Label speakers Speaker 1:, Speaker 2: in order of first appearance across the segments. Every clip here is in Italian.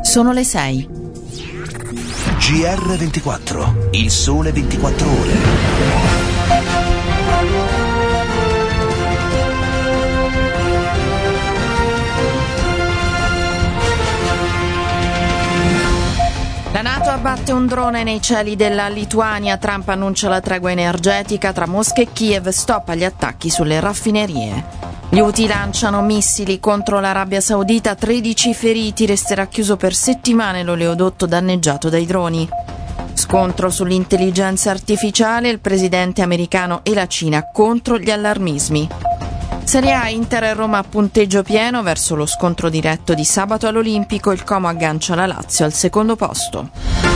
Speaker 1: Sono le 6.
Speaker 2: GR24, il sole 24 ore.
Speaker 1: La NATO abbatte un drone nei cieli della Lituania, Trump annuncia la tregua energetica tra Mosca e Kiev, stop agli attacchi sulle raffinerie. Gli Houthi lanciano missili contro l'Arabia Saudita, 13 feriti, resterà chiuso per settimane l'oleodotto danneggiato dai droni. Scontro sull'intelligenza artificiale, il presidente americano e la Cina contro gli allarmismi. Serie A, Inter e Roma a punteggio pieno verso lo scontro diretto di sabato all'Olimpico, il Como aggancia la Lazio al secondo posto.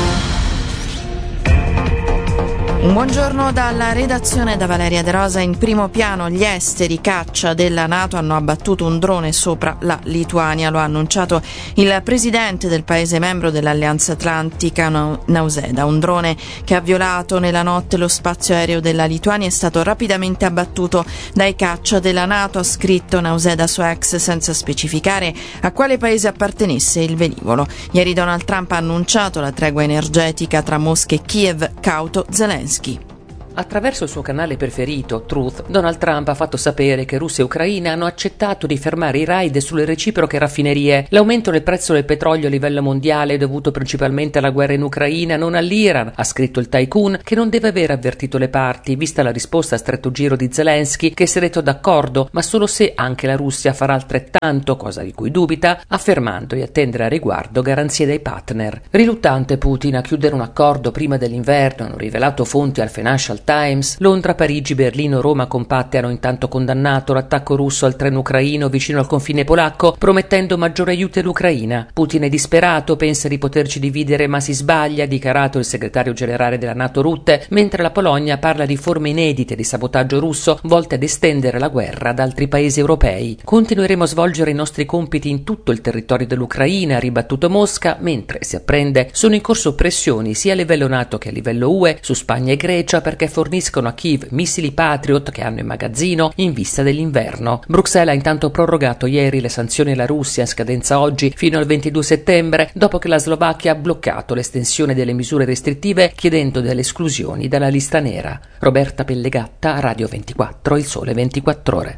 Speaker 1: Un buongiorno dalla redazione da Valeria De Rosa. In primo piano gli esteri caccia della NATO hanno abbattuto un drone sopra la Lituania, lo ha annunciato il presidente del paese membro dell'Alleanza Atlantica Nausėda. Un drone che ha violato nella notte lo spazio aereo della Lituania è stato rapidamente abbattuto dai caccia della NATO, ha scritto Nausėda su X senza specificare a quale paese appartenesse il velivolo. Ieri Donald Trump ha annunciato la tregua energetica tra Mosca e Kiev, cauto Zelensky.
Speaker 3: Attraverso il suo canale preferito, Truth, Donald Trump ha fatto sapere che Russia e Ucraina hanno accettato di fermare i raid sulle reciproche raffinerie. L'aumento del prezzo del petrolio a livello mondiale è dovuto principalmente alla guerra in Ucraina, non all'Iran, ha scritto il tycoon, che non deve aver avvertito le parti, vista la risposta a stretto giro di Zelensky, che si è detto d'accordo, ma solo se anche la Russia farà altrettanto, cosa di cui dubita, affermando di attendere a riguardo garanzie dai partner. Riluttante Putin a chiudere un accordo prima dell'inverno, hanno rivelato fonti al Financial Times. Londra, Parigi, Berlino, Roma compatte hanno intanto condannato l'attacco russo al treno ucraino vicino al confine polacco, promettendo maggiori aiuti all'Ucraina. Putin è disperato, pensa di poterci dividere ma si sbaglia, ha dichiarato il segretario generale della NATO Rutte, mentre la Polonia parla di forme inedite di sabotaggio russo volte ad estendere la guerra ad altri paesi europei. Continueremo a svolgere i nostri compiti in tutto il territorio dell'Ucraina, ha ribattuto Mosca, mentre si apprende sono in corso pressioni sia a livello NATO che a livello UE su Spagna e Grecia perché forniscono a Kiev missili Patriot che hanno in magazzino in vista dell'inverno. Bruxelles ha intanto prorogato ieri le sanzioni alla Russia in scadenza oggi fino al 22 settembre, dopo che la Slovacchia ha bloccato l'estensione delle misure restrittive chiedendo delle esclusioni dalla lista nera. Roberta Pellegatta, Radio 24, il sole 24 ore.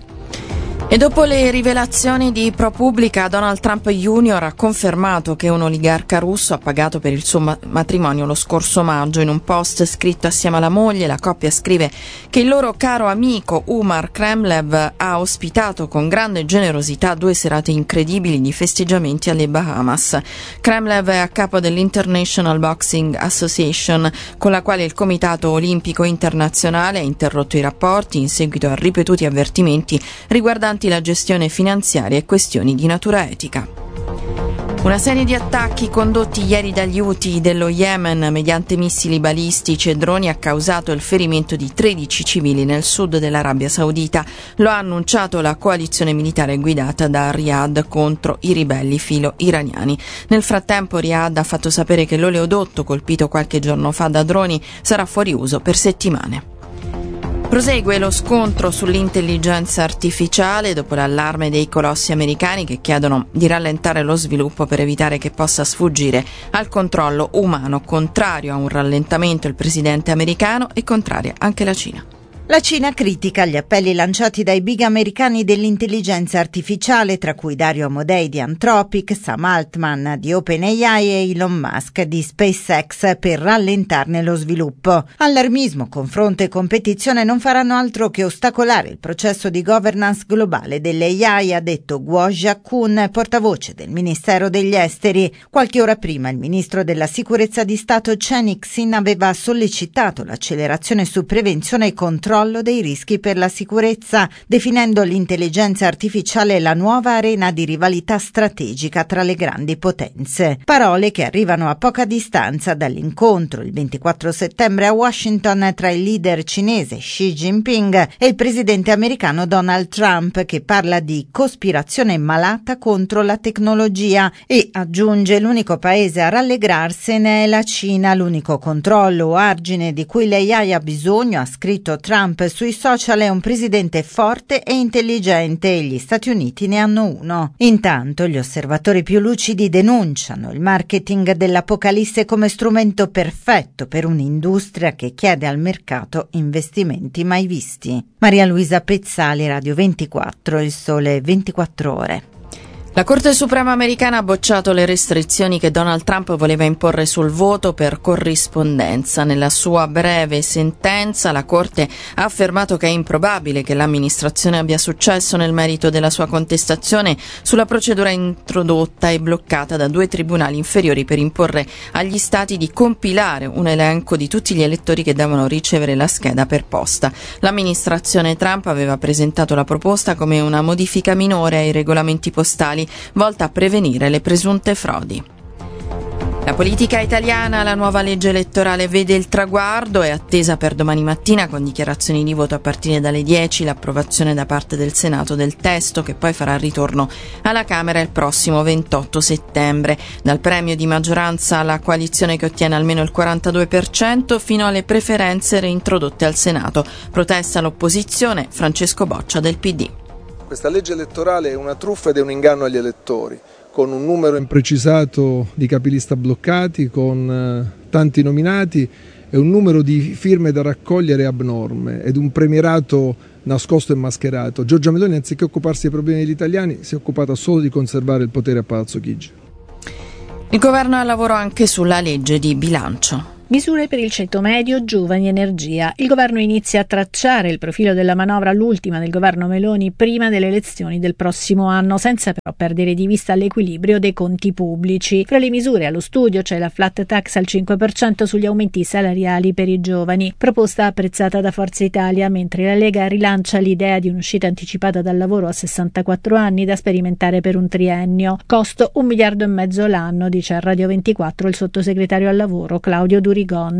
Speaker 1: E dopo le rivelazioni di ProPublica, Donald Trump Jr. ha confermato che un oligarca russo ha pagato per il suo matrimonio lo scorso maggio. In un post scritto assieme alla moglie, la coppia scrive che il loro caro amico Umar Kremlev ha ospitato con grande generosità 2 serate incredibili di festeggiamenti alle Bahamas. Kremlev è a capo dell'International Boxing Association, con la quale il Comitato Olimpico Internazionale ha interrotto i rapporti in seguito a ripetuti avvertimenti riguardanti la gestione finanziaria e questioni di natura etica. Una serie di attacchi condotti ieri dagli Houthi dello Yemen mediante missili balistici e droni ha causato il ferimento di 13 civili nel sud dell'Arabia Saudita. Lo ha annunciato la coalizione militare guidata da Riyadh contro i ribelli filo-iraniani. Nel frattempo Riyadh ha fatto sapere che l'oleodotto colpito qualche giorno fa da droni sarà fuori uso per settimane. Prosegue lo scontro sull'intelligenza artificiale dopo l'allarme dei colossi americani che chiedono di rallentare lo sviluppo per evitare che possa sfuggire al controllo umano. Contrario a un rallentamento il presidente americano e contraria anche la Cina.
Speaker 4: La Cina critica gli appelli lanciati dai big americani dell'intelligenza artificiale, tra cui Dario Amodei di Anthropic, Sam Altman di OpenAI e Elon Musk di SpaceX per rallentarne lo sviluppo. Allarmismo, confronto e competizione non faranno altro che ostacolare il processo di governance globale dell'AI, ha detto Guo Jiakun, portavoce del Ministero degli Esteri. Qualche ora prima il ministro della Sicurezza di Stato Chen Ixin aveva sollecitato l'accelerazione su prevenzione e controllo dei rischi per la sicurezza, definendo l'intelligenza artificiale la nuova arena di rivalità strategica tra le grandi potenze. Parole che arrivano a poca distanza dall'incontro il 24 settembre a Washington tra il leader cinese Xi Jinping e il presidente americano Donald Trump, che parla di cospirazione malata contro la tecnologia e aggiunge: l'unico paese a rallegrarsene è la Cina, l'unico controllo o argine di cui l'AI ha bisogno, ha scritto Trump, Trump sui social è un presidente forte e intelligente e gli Stati Uniti ne hanno uno. Intanto gli osservatori più lucidi denunciano il marketing dell'apocalisse come strumento perfetto per un'industria che chiede al mercato investimenti mai visti. Maria Luisa Pezzali, Radio 24, Il Sole 24 Ore.
Speaker 1: La Corte Suprema americana ha bocciato le restrizioni che Donald Trump voleva imporre sul voto per corrispondenza. Nella sua breve sentenza la Corte ha affermato che è improbabile che l'amministrazione abbia successo nel merito della sua contestazione sulla procedura introdotta e bloccata da 2 tribunali inferiori per imporre agli stati di compilare un elenco di tutti gli elettori che devono ricevere la scheda per posta. L'amministrazione Trump aveva presentato la proposta come una modifica minore ai regolamenti postali volta a prevenire le presunte frodi. La politica italiana, la nuova legge elettorale vede il traguardo, è attesa per domani mattina con dichiarazioni di voto a partire dalle 10 l'approvazione da parte del Senato del testo che poi farà ritorno alla Camera il prossimo 28 settembre. Dal premio di maggioranza alla coalizione che ottiene almeno il 42% fino alle preferenze reintrodotte al Senato. Protesta l'opposizione, Francesco Boccia del PD.
Speaker 5: Questa legge elettorale è una truffa ed è un inganno agli elettori, con un numero imprecisato di capilista bloccati, con tanti nominati e un numero di firme da raccogliere abnorme ed un premierato nascosto e mascherato. Giorgia Meloni, anziché occuparsi dei problemi degli italiani, si è occupata solo di conservare il potere a Palazzo Chigi.
Speaker 1: Il governo lavorò anche sulla legge di bilancio.
Speaker 6: Misure per il ceto medio, giovani, energia. Il governo inizia a tracciare il profilo della manovra, l'ultima del governo Meloni, prima delle elezioni del prossimo anno, senza però perdere di vista l'equilibrio dei conti pubblici. Fra le misure allo studio c'è la flat tax al 5% sugli aumenti salariali per i giovani, proposta apprezzata da Forza Italia, mentre la Lega rilancia l'idea di un'uscita anticipata dal lavoro a 64 anni da sperimentare per un triennio. Costo 1,5 miliardi l'anno, dice a Radio 24 il sottosegretario al lavoro Claudio Durigon.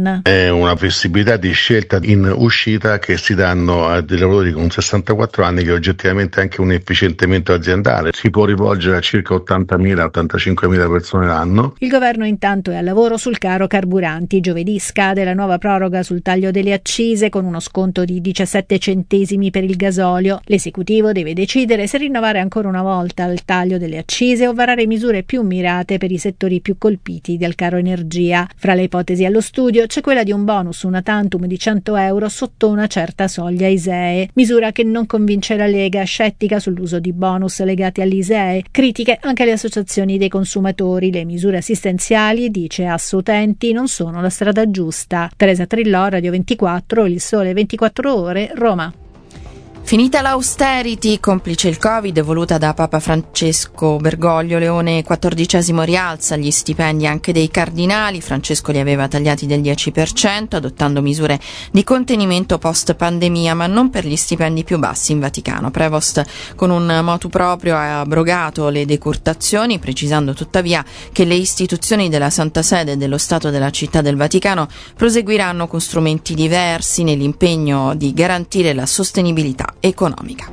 Speaker 7: È una flessibilità di scelta in uscita che si danno a dei lavoratori con 64 anni, che è oggettivamente anche un efficientamento aziendale. Si può rivolgere a circa 80.000-85.000 persone l'anno.
Speaker 6: Il governo intanto è al lavoro sul caro carburanti. Giovedì scade la nuova proroga sul taglio delle accise con uno sconto di 17 centesimi per il gasolio. L'esecutivo deve decidere se rinnovare ancora una volta il taglio delle accise o varare misure più mirate per i settori più colpiti dal caro energia. Fra le ipotesi allo studio c'è quella di un bonus una tantum di 100 euro sotto una certa soglia ISEE, misura che non convince la Lega, scettica sull'uso di bonus legati all'ISEE, critiche anche le associazioni dei consumatori. Le misure assistenziali, dice Assoutenti, non sono la strada giusta. Teresa Trillò, Radio 24, Il Sole 24 Ore, Roma.
Speaker 1: Finita l'austerity, complice il Covid, voluta da Papa Francesco, Bergoglio Leone XIV rialza gli stipendi anche dei cardinali. Francesco li aveva tagliati del 10%, adottando misure di contenimento post-pandemia, ma non per gli stipendi più bassi in Vaticano. Prevost, con un motu proprio, ha abrogato le decurtazioni, precisando tuttavia che le istituzioni della Santa Sede e dello Stato della Città del Vaticano proseguiranno con strumenti diversi nell'impegno di garantire la sostenibilità economica.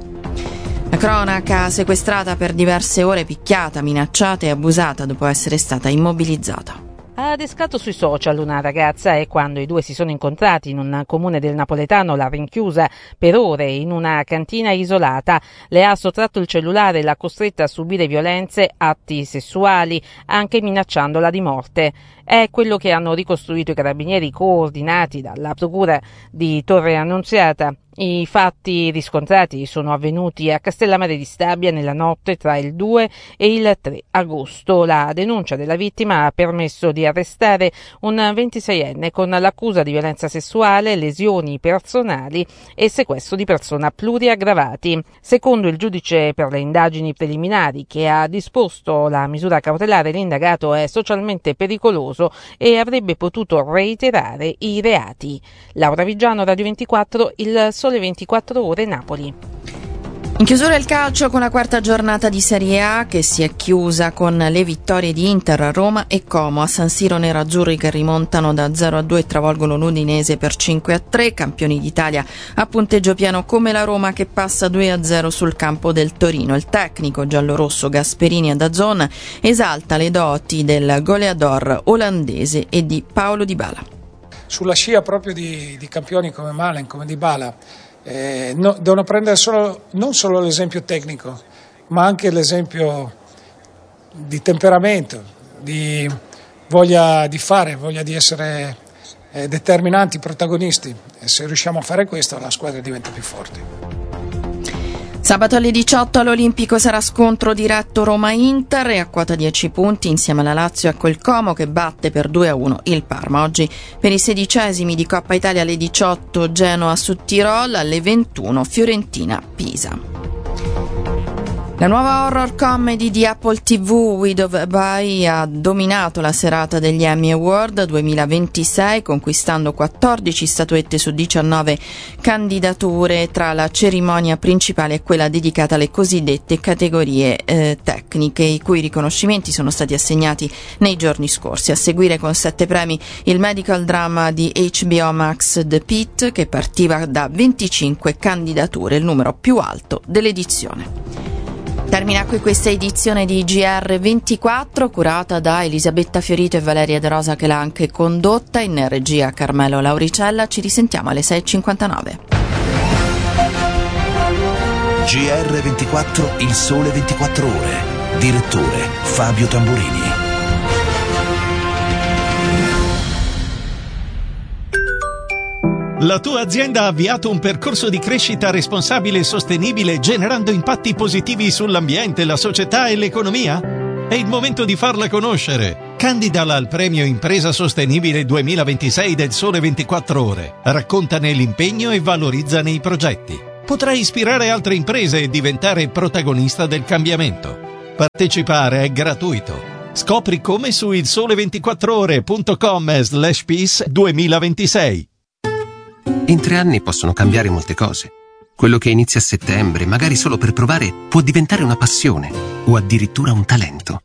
Speaker 1: La cronaca: sequestrata per diverse ore, picchiata, minacciata e abusata dopo essere stata immobilizzata.
Speaker 8: Ha adescato sui social una ragazza e quando i due si sono incontrati in un comune del napoletano l'ha rinchiusa per ore in una cantina isolata, le ha sottratto il cellulare e l'ha costretta a subire violenze, atti sessuali, anche minacciandola di morte. È quello che hanno ricostruito i carabinieri coordinati dalla procura di Torre Annunziata. I fatti riscontrati sono avvenuti a Castellammare di Stabia nella notte tra il 2 e il 3 agosto. La denuncia della vittima ha permesso di arrestare un 26enne con l'accusa di violenza sessuale, lesioni personali e sequestro di persona pluriaggravati. Secondo il giudice per le indagini preliminari che ha disposto la misura cautelare, l'indagato è socialmente pericoloso e avrebbe potuto reiterare i reati. Laura Vigiano, Radio 24, Il Sole 24 Ore, Napoli.
Speaker 1: In chiusura il calcio con la quarta giornata di Serie A che si è chiusa con le vittorie di Inter, Roma e Como. A San Siro nerazzurri che rimontano da 0-2 e travolgono l'Udinese per 5-3, campioni d'Italia a punteggio pieno come la Roma che passa 2-0 sul campo del Torino. Il tecnico giallorosso Gasperini a DAZN esalta le doti del goleador olandese e di Paulo Dybala.
Speaker 9: Sulla scia proprio di campioni come Malen, come Dybala, devono prendere non solo l'esempio tecnico, ma anche l'esempio di temperamento, di voglia di fare, voglia di essere determinanti, protagonisti. E se riusciamo a fare questo, la squadra diventa più forte.
Speaker 1: Sabato alle 18 all'Olimpico sarà scontro diretto Roma-Inter e a quota 10 punti insieme alla Lazio ecco il Como che batte per 2-1 il Parma. Oggi per i 16esimi di Coppa Italia alle 18 Genoa su Tirol, alle 21 Fiorentina-Pisa. La nuova horror comedy di Apple TV, Weed of Bye, ha dominato la serata degli Emmy Award 2026, conquistando 14 statuette su 19 candidature tra la cerimonia principale e quella dedicata alle cosiddette categorie tecniche, i cui riconoscimenti sono stati assegnati nei giorni scorsi. A seguire con 7 premi il medical drama di HBO Max The Pitt, che partiva da 25 candidature, il numero più alto dell'edizione. Termina qui questa edizione di GR24 curata da Elisabetta Fiorito e Valeria De Rosa, che l'ha anche condotta, in regia Carmelo Lauricella. Ci risentiamo alle 6.59.
Speaker 2: GR24, il sole 24 ore. Direttore Fabio Tamburini.
Speaker 10: La tua azienda ha avviato un percorso di crescita responsabile e sostenibile, generando impatti positivi sull'ambiente, la società e l'economia? È il momento di farla conoscere. Candidala al premio Impresa Sostenibile 2026 del Sole 24 Ore. Raccontane l'impegno e valorizzane i progetti. Potrai ispirare altre imprese e diventare protagonista del cambiamento. Partecipare è gratuito. Scopri come su ilsole24ore.com/peace 2026.
Speaker 11: In 3 anni possono cambiare molte cose. Quello che inizia a settembre, magari solo per provare, può diventare una passione o addirittura un talento.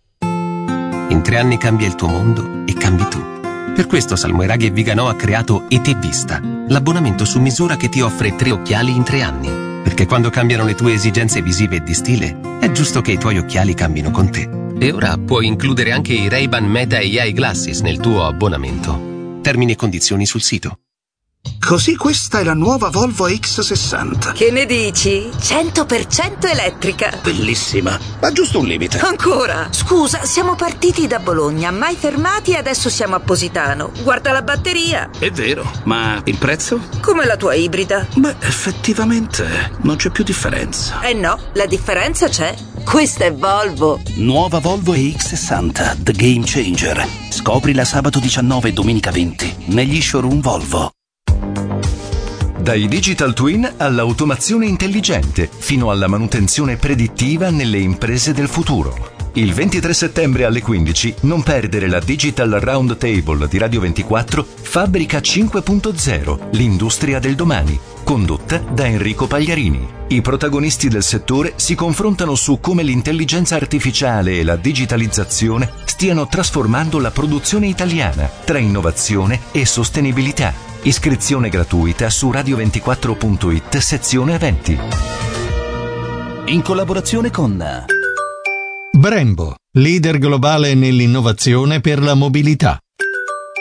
Speaker 11: In 3 anni cambia il tuo mondo e cambi tu. Per questo Salmoiraghi e Viganò ha creato ET Vista, l'abbonamento su misura che ti offre 3 occhiali in 3 anni. Perché quando cambiano le tue esigenze visive e di stile, è giusto che i tuoi occhiali cambino con te. E ora puoi includere anche i Ray-Ban Meta AI Glasses nel tuo abbonamento. Termini e condizioni sul sito.
Speaker 12: Così questa è la nuova Volvo X60.
Speaker 13: Che ne dici? 100% elettrica.
Speaker 12: Bellissima, ma giusto un limite.
Speaker 13: Ancora? Scusa, siamo partiti da Bologna, mai fermati e adesso siamo a Positano. Guarda la batteria.
Speaker 12: È vero, ma il prezzo?
Speaker 13: Come la tua ibrida.
Speaker 12: Beh, effettivamente non c'è più differenza.
Speaker 13: Eh no, la differenza c'è. Questa è Volvo.
Speaker 12: Nuova Volvo EX60, The Game Changer. Scoprila sabato 19 e domenica 20 negli showroom Volvo.
Speaker 14: Dai digital twin all'automazione intelligente, fino alla manutenzione predittiva nelle imprese del futuro. Il 23 settembre alle 15 non perdere la Digital Round Table di Radio 24 Fabbrica 5.0, l'industria del domani, condotta da Enrico Pagliarini. I protagonisti del settore si confrontano su come l'intelligenza artificiale e la digitalizzazione stiano trasformando la produzione italiana tra innovazione e sostenibilità. Iscrizione gratuita su radio24.it sezione eventi.
Speaker 12: In collaborazione con
Speaker 10: Brembo, leader globale nell'innovazione per la mobilità.